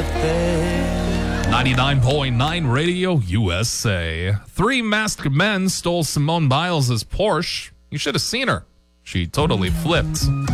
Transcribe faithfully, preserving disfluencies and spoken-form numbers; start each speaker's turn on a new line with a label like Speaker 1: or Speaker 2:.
Speaker 1: ninety-nine point nine Radio U S A. Three masked men stole Simone Biles' Porsche. You should have seen her. She totally flipped.